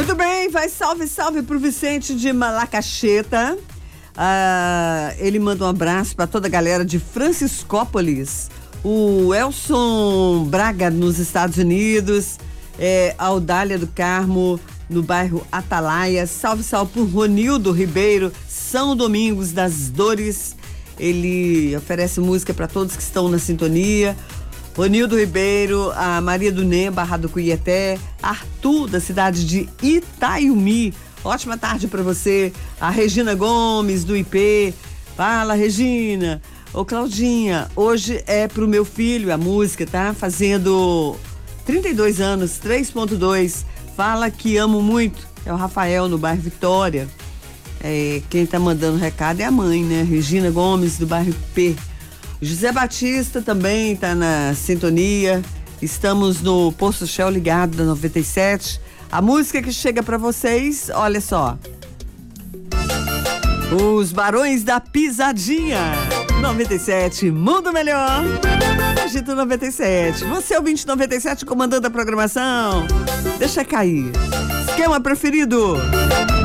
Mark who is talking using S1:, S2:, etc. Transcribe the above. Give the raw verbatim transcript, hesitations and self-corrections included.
S1: Muito bem, vai salve, salve pro Vicente de Malacacheta. Ah, ele manda um abraço para toda a galera de Franciscópolis. O Elson Braga nos Estados Unidos, é, a Audália do Carmo no bairro Atalaia. Salve, salve por Ronildo Ribeiro, São Domingos das Dores. Ele oferece música para todos que estão na sintonia. Ronildo Ribeiro, a Maria do Nem, Barra do Cuieté, Arthur, da cidade de Itaiumi. Ótima tarde para você. A Regina Gomes, do I P. Fala, Regina. Ô, Claudinha, hoje é pro meu filho a música, tá? Fazendo trinta e dois anos, três ponto dois. Fala que amo muito. É o Rafael, no bairro Vitória. É, quem tá mandando recado é a mãe, né? Regina Gomes, do bairro P. José Batista também tá na sintonia. Estamos no Posto Shell ligado da noventa e sete. A música que chega pra vocês, olha só. Os Barões da Pisadinha. noventa e sete, Mundo Melhor. Agito noventa e sete. Você é o vinte noventa e sete comandando a programação. Deixa cair. Esquema preferido.